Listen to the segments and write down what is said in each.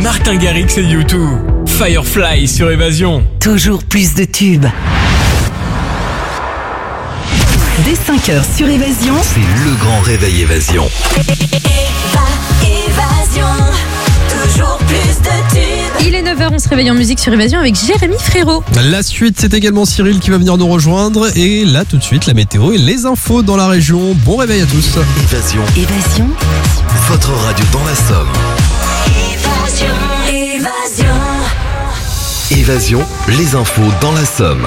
Martin Garrix et U2. Firefly sur Évasion. Toujours plus de tubes. Dès 5h sur Évasion, c'est le grand réveil Évasion. Évasion, toujours plus de tubes. Il est 9h, on se réveille en musique sur Évasion avec Jérémy Frérot. La suite, c'est également Cyril qui va venir nous rejoindre. Et là, tout de suite, la météo et les infos dans la région. Bon réveil à tous. Évasion, Votre radio dans la Somme. Évasion, les infos dans la Somme.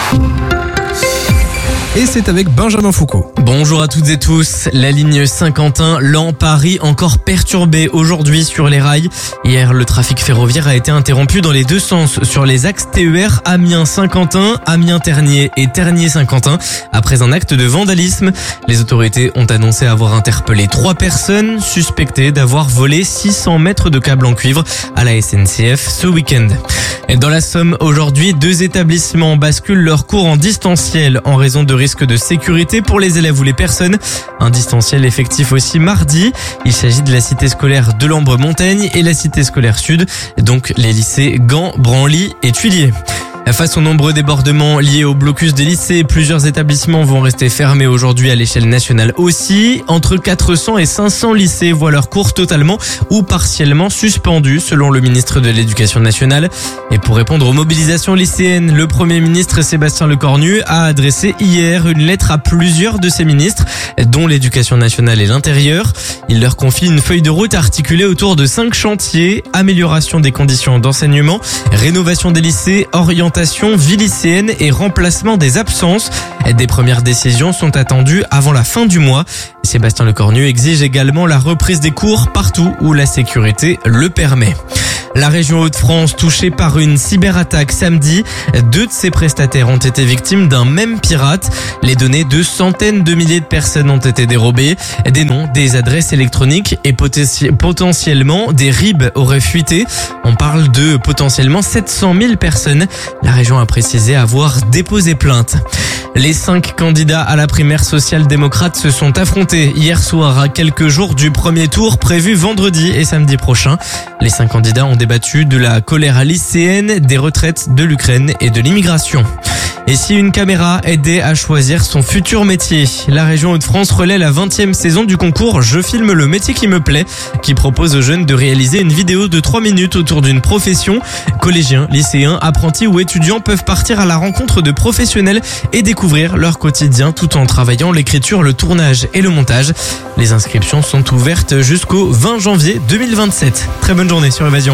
Et c'est avec Benjamin Foucault. Bonjour à toutes et tous. La ligne Saint-Quentin, Laon-Paris, encore perturbée aujourd'hui sur les rails. Hier, le trafic ferroviaire a été interrompu dans les deux sens sur les axes TER Amiens-Saint-Quentin, Amiens-Ternier et Ternier-Saint-Quentin après un acte de vandalisme. Les autorités ont annoncé avoir interpellé 3 personnes suspectées d'avoir volé 600 mètres de câbles en cuivre à la SNCF ce week-end. Et dans la Somme, aujourd'hui, 2 établissements basculent leurs cours en distanciel en raison de risques de sécurité pour les élèves ou les personnes. Un distanciel effectif aussi mardi. Il s'agit de la cité scolaire de l'Ambre-Montaigne et la cité scolaire sud, donc les lycées Gand, Branly et Tuilier. Face aux nombreux débordements liés au blocus des lycées, plusieurs établissements vont rester fermés aujourd'hui à l'échelle nationale aussi. Entre 400 et 500 lycées voient leurs cours totalement ou partiellement suspendus, selon le ministre de l'Éducation nationale. Et pour répondre aux mobilisations lycéennes, le Premier ministre Sébastien Lecornu a adressé hier une lettre à plusieurs de ses ministres, dont l'Éducation nationale et l'Intérieur. Il leur confie une feuille de route articulée autour de 5 chantiers: amélioration des conditions d'enseignement, rénovation des lycées, orientation vie lycéenne et remplacement des absences. Des premières décisions sont attendues avant la fin du mois. Sébastien Lecornu exige également la reprise des cours partout où la sécurité le permet. La région Hauts-de-France touchée par une cyberattaque samedi. 2 de ses prestataires ont été victimes d'un même pirate. Les données de centaines de milliers de personnes ont été dérobées. Des noms, des adresses électroniques et potentiellement des RIB auraient fuité. On parle de potentiellement 700 000 personnes. La région a précisé avoir déposé plainte. Les 5 candidats à la primaire social-démocrate se sont affrontés hier soir à quelques jours du premier tour prévu vendredi et samedi prochain. Les 5 candidats ont débattu de la colère lycéenne, des retraites, de l'Ukraine et de l'immigration. Et si une caméra aidait à choisir son futur métier? La région Hauts-de-France relaie la 20e saison du concours Je filme le métier qui me plaît, qui propose aux jeunes de réaliser une vidéo de 3 minutes autour d'une profession. Collégiens, lycéens, apprentis ou étudiants peuvent partir à la rencontre de professionnels et découvrir leur quotidien tout en travaillant l'écriture, le tournage et le montage. Les inscriptions sont ouvertes jusqu'au 20 janvier 2027. Très bonne journée sur Évasion.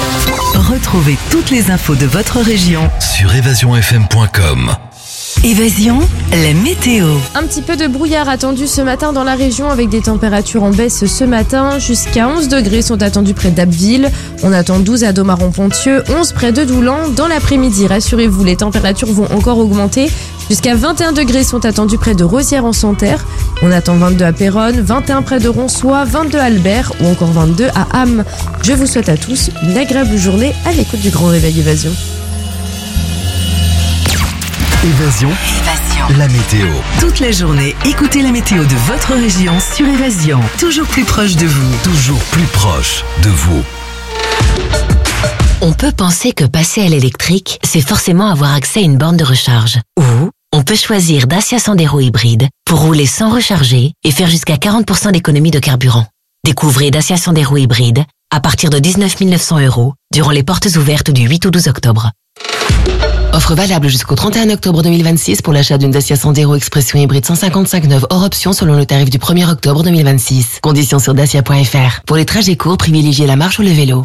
retrouvez toutes les infos de votre région Sur évasionfm.com. Évasion, la météo. Un petit peu de brouillard attendu ce matin dans la région avec des températures en baisse ce matin. Jusqu'à 11 degrés sont attendus près d'Abbeville. On attend 12 à Domaron-Ponthieu, 11 près de Doulan. Dans l'après-midi, rassurez-vous, les températures vont encore augmenter. Jusqu'à 21 degrés sont attendus près de Rosières-en-Santerre. On attend 22 à Péronne, 21 près de Ronsois, 22 à Albert ou encore 22 à Ham. Je vous souhaite à tous une agréable journée à l'écoute du Grand Réveil Évasion. Évasion, la météo. Toute la journée, écoutez la météo de votre région sur Évasion. Toujours plus proche de vous. Toujours plus proche de vous. On peut penser que passer à l'électrique, c'est forcément avoir accès à une borne de recharge. Ou on peut choisir Dacia Sandero hybride pour rouler sans recharger et faire jusqu'à 40% d'économie de carburant. Découvrez Dacia Sandero hybride à partir de 19 900 € durant les portes ouvertes du 8 au 12 octobre. Offre valable jusqu'au 31 octobre 2026 pour l'achat d'une Dacia Sandero Expression hybride 155 neuve hors option selon le tarif du 1er octobre 2026. Conditions sur dacia.fr. Pour les trajets courts, privilégiez la marche ou le vélo.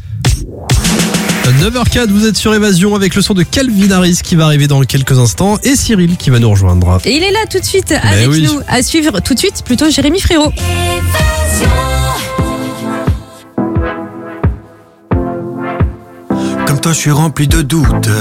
9h04, vous êtes sur Évasion avec le son de Calvin Harris qui va arriver dans quelques instants et Cyril qui va nous rejoindre. Et il est là tout de suite avec nous. À suivre tout de suite, plutôt Jérémy Frérot. Comme toi, je suis rempli de doutes.